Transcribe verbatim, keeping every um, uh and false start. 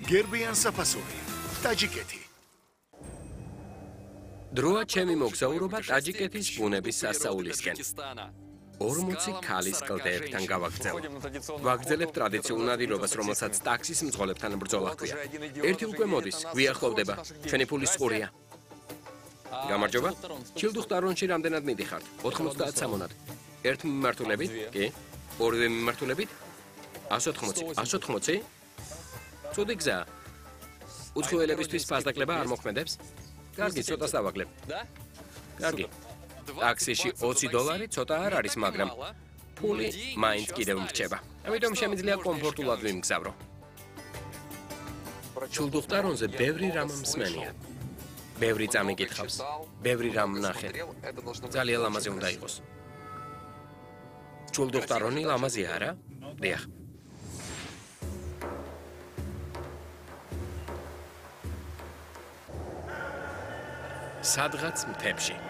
გერბიან საფასური, ტაჯიკეთი. დროა ჩემი მოგზაურობა ტაჯიკეთის ბუნების სასწაულისკენ. ორმოცი ქალის კლდეებთან გავაგრძელე. ვაგრძელებ ტრადიციულ ნადირობას, რომელსაც ტაქსის მძღოლებთან ბრძოლა ჰქვია. ერთი უკვე მოდის, გვიახლოვდება, ჩვენი ფულის წყურია. გამარჯობა. ჩილდუხტარონში რამდენად მიდიხართ? ოთხმოცდაათ სამონად. ერთ მიმართულებით? კი. ორივე მიმართულებით? ას ოთხმოცი. ას ოთხმოცი? ცუდი გზა. უცხოელებისთვის ფასდაკლება არ მოქმედებს? კარგი, ცოტას დავაგლებ. კარგი. ტაქსიში ოცი დოლარი ცოტა არ არის, მაგრამ ფული მაინც კიდევ მრჩება. ამიტომ შემიძლია კომფორტულად ვიმგზავრო. ჩილდუხტარონზე ბევრი რამ მსმენია. ბევრი წამი გითხავს. ბევრი რამ ნახე. ძალიან ლამაზი უნდა იყოს. ჩილდუხტარონი ლამაზი არა? დიახ. სადღაც მთებში.